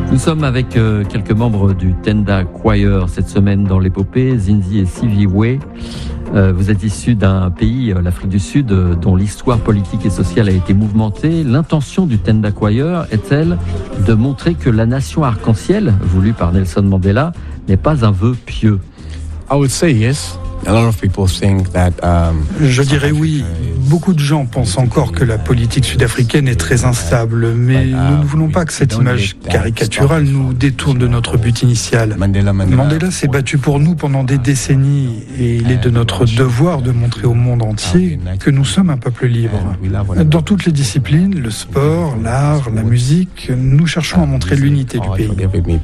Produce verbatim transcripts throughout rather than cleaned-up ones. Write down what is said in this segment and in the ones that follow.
Nous sommes avec euh, quelques membres du Tenda Choir cette semaine dans l'épopée, Zinzi et Siviwe. Euh, vous êtes issus d'un pays, euh, l'Afrique du Sud, euh, dont l'histoire politique et sociale a été mouvementée. L'intention du Tenda Choir est-elle de montrer que la nation arc-en-ciel, voulue par Nelson Mandela, n'est pas un vœu pieux? I would say yes. A lot of people think that, um, Je dirais oui. Beaucoup de gens pensent encore que la politique sud-africaine est très instable, mais nous ne voulons pas que cette image caricaturale nous détourne de notre but initial. Mandela s'est battu pour nous pendant des décennies et il est de notre devoir de montrer au monde entier que nous sommes un peuple libre. Dans toutes les disciplines, le sport, l'art, la musique, nous cherchons à montrer l'unité du pays.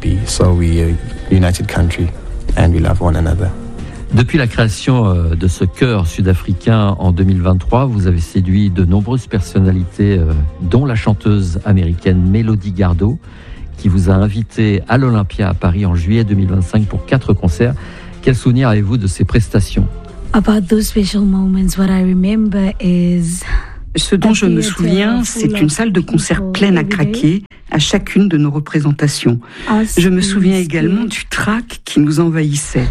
Depuis la création de ce chœur sud-africain en deux mille vingt-trois, vous avez séduit de nombreuses personnalités, dont la chanteuse américaine Melody Gardot, qui vous a invité à l'Olympia à Paris en juillet deux mille vingt-cinq pour quatre concerts. Quel souvenir avez-vous de ces prestations? About those special moments, what I remember is... Ce dont je me souviens, c'est une salle de concert pleine à craquer à chacune de nos représentations. Je me souviens également du trac qui nous envahissait.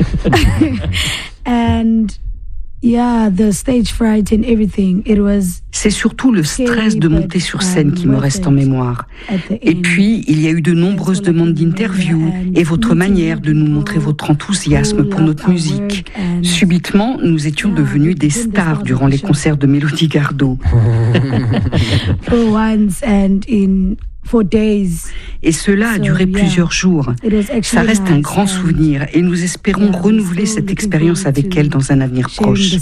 And yeah, the stage fright and everything. It was C'est surtout le stress de monter sur scène qui me reste en mémoire. Et puis, il y a eu de nombreuses demandes d'interviews et votre manière de nous montrer votre enthousiasme pour notre musique. Subitement, nous étions devenus des stars durant les concerts de Melody Gardot. for once and in for days. Et cela a duré plusieurs jours. Ça reste un grand souvenir et nous espérons renouveler cette expérience avec elle dans un avenir proche.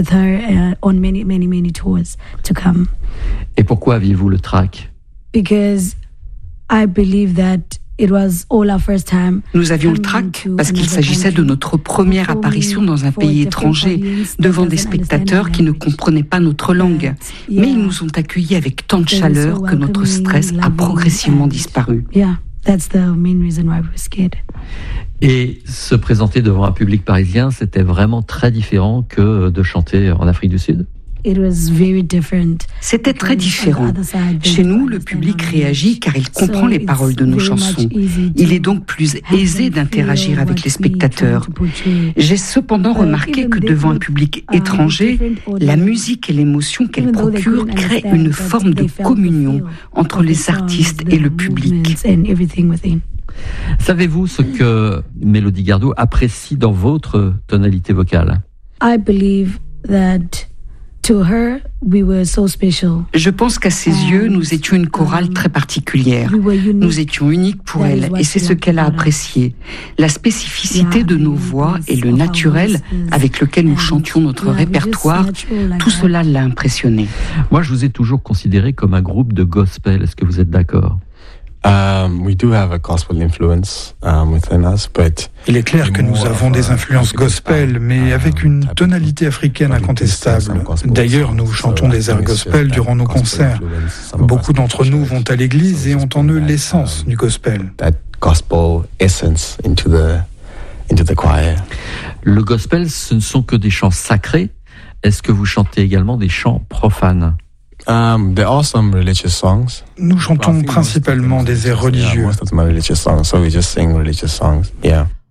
Et pourquoi aviez-vous le trac? Because I believe that it was all our first time. Nous avions le trac parce qu'il s'agissait de notre première apparition dans un pays étranger, devant des spectateurs qui ne comprenaient pas notre langue. Mais ils nous ont accueillis avec tant de chaleur que notre stress a progressivement disparu. Yeah, that's the main reason why we were scared. Et se présenter devant un public parisien, c'était vraiment très différent que de chanter en Afrique du Sud? It was very different. C'était très différent. Chez nous, le public réagit car il comprend les paroles de nos chansons. Il est donc plus aisé d'interagir avec les spectateurs. J'ai cependant remarqué que devant un public étranger, la musique et l'émotion qu'elle procure créent une forme de communion entre les artistes et le public. Savez-vous ce que Melody Gardot apprécie dans votre tonalité vocale? I believe that to her, we were so special. Je pense qu'à ses yeux, nous étions une chorale très particulière. Nous étions uniques pour elle et c'est ce qu'elle a apprécié. La spécificité de nos voix et le naturel avec lequel nous chantions notre répertoire, tout cela l'a impressionné. Moi, je vous ai toujours considéré comme un groupe de gospel. Est-ce que vous êtes d'accord? Um, we do have a gospel influence um, within us, but Il est clair que nous avons des influences gospel, mais avec une tonalité africaine incontestable. D'ailleurs, nous chantons des airs gospel durant nos concerts. Beaucoup d'entre nous vont à l'église et ont en eux l'essence du gospel. that gospel essence into the into the choir. Le gospel, ce ne sont que des chants sacrés. Est-ce que vous chantez également des chants profanes? Um, there are some religious songs. Nous chantons principalement des airs religieux. Most of them are religious songs, so we just sing religious songs. Yeah.